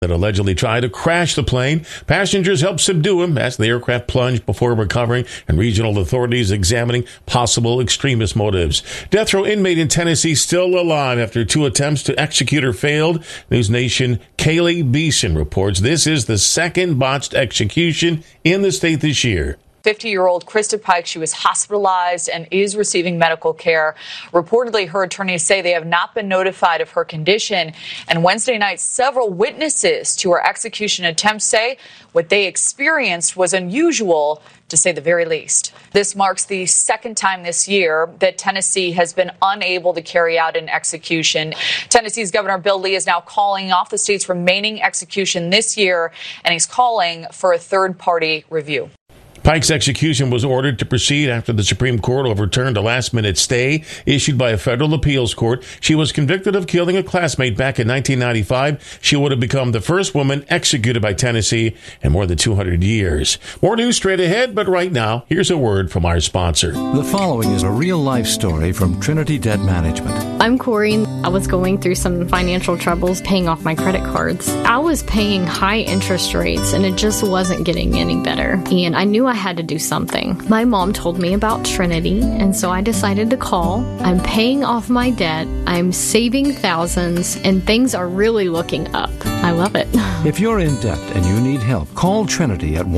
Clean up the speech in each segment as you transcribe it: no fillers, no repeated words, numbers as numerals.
that allegedly tried to crash the plane. Passengers helped subdue him as the aircraft plunged before recovering, and regional authorities examining possible extremist motives. Death row inmate in Tennessee still alive after 2 attempts to execute her failed. News Nation Kaylee Beeson reports this is the second botched execution in the state this year. 50-year-old Krista Pike, she was hospitalized and is receiving medical care. Reportedly, her attorneys say they have not been notified of her condition. And Wednesday night, several witnesses to her execution attempt say what they experienced was unusual, to say the very least. This marks the second time this year that Tennessee has been unable to carry out an execution. Tennessee's Governor Bill Lee is now calling off the state's remaining execution this year, and he's calling for a third-party review. Pike's execution was ordered to proceed after the Supreme Court overturned a last-minute stay issued by a federal appeals court. She was convicted of killing a classmate back in 1995. She would have become the first woman executed by Tennessee in more than 200 years. More news straight ahead, but right now, here's a word from our sponsor. The following is a real-life story from Trinity Debt Management. I'm Corey. I was going through some financial troubles paying off my credit cards. I was paying high interest rates, and it just wasn't getting any better. And I knew I had to do something. My mom told me about Trinity, and so I decided to call. I'm paying off my debt, I'm saving thousands, and things are really looking up. I love it. If you're in debt and you need help, call Trinity at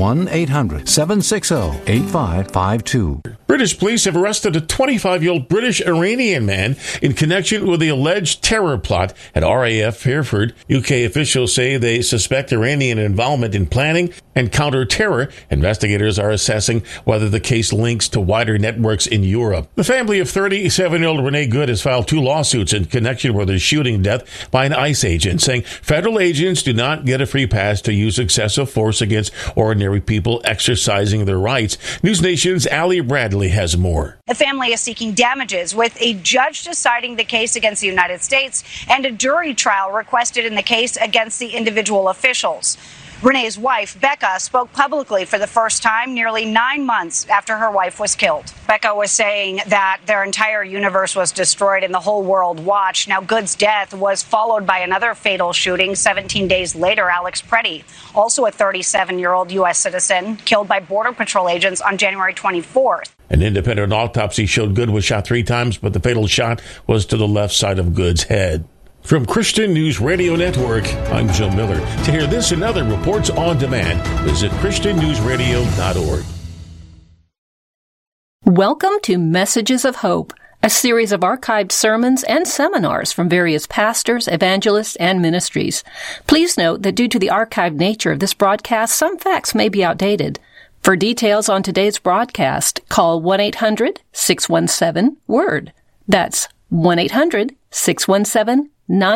1-800-760-8552. British police have arrested a 25-year-old British Iranian man in connection with the alleged terror plot at RAF Hereford. UK officials say they suspect Iranian involvement in planning and counter-terror. Investigators are assessing whether the case links to wider networks in Europe. The family of 37-year-old Renee Good has filed 2 lawsuits in connection with her shooting death by an ICE agent, saying federal agents do not get a free pass to use excessive force against ordinary people exercising their rights. News Nation's Allie Bradley has more. The family is seeking damages, with a judge deciding the case against the United States and a jury trial requested in the case against the individual officials. Renee's wife, Becca, spoke publicly for the first time nearly 9 months after her wife was killed. Becca was saying that their entire universe was destroyed and the whole world watched. Now, Good's death was followed by another fatal shooting 17 days later. Alex Preddy, also a 37-year-old U.S. citizen, killed by Border Patrol agents on January 24th. An independent autopsy showed Good was shot 3 times, but the fatal shot was to the left side of Good's head. From Christian News Radio Network, I'm Joe Miller. To hear this and other reports on demand, visit ChristianNewsRadio.org. Welcome to Messages of Hope, a series of archived sermons and seminars from various pastors, evangelists, and ministries. Please note that due to the archived nature of this broadcast, some facts may be outdated. For details on today's broadcast, call 1-800-617-WORD. That's 1-800-617-9673.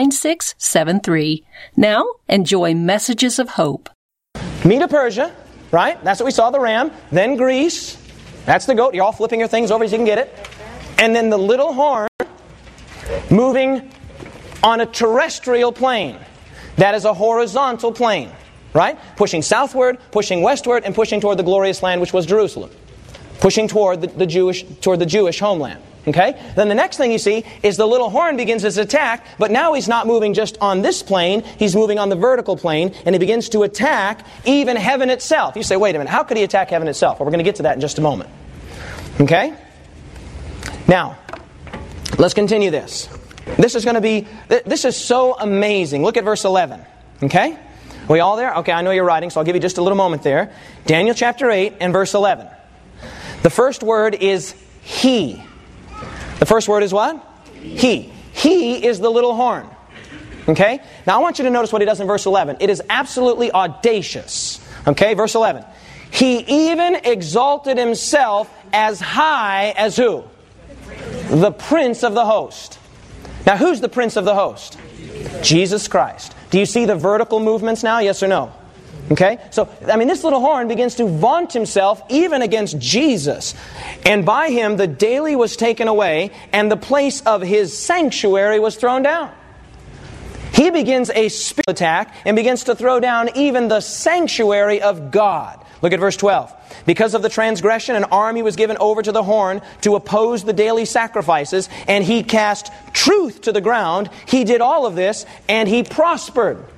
Now, enjoy Messages of Hope. Medo Persia, right? That's what we saw, the ram. Then Greece. That's the goat. You're all flipping your things over as you can get it. And then the little horn moving on a terrestrial plane. That is a horizontal plane, right? Pushing southward, pushing westward, and pushing toward the glorious land, which was Jerusalem. Pushing toward the Jewish homeland. Okay? Then the next thing you see is the little horn begins his attack, but now he's not moving just on this plane, he's moving on the vertical plane, and he begins to attack even heaven itself. You say, wait a minute, how could he attack heaven itself? Well, we're going to get to that in just a moment. Okay? Now, let's continue this. This is so amazing. Look at verse 11. Okay? Are we all there? Okay, I know you're writing, so I'll give you just a little moment there. Daniel chapter 8 and verse 11. The first word is he. The first word is what? He. He is the little horn. Okay? Now I want you to notice what he does in verse 11. It is absolutely audacious. Okay? Verse 11. He even exalted himself as high as who? The prince of the host. Now who's the prince of the host? Jesus Christ. Do you see the vertical movements now? Yes or no? Okay? So, this little horn begins to vaunt himself even against Jesus. And by him the daily was taken away, and the place of his sanctuary was thrown down. He begins a spiritual attack and begins to throw down even the sanctuary of God. Look at verse 12. Because of the transgression, an army was given over to the horn to oppose the daily sacrifices, and he cast truth to the ground. He did all of this, and he prospered.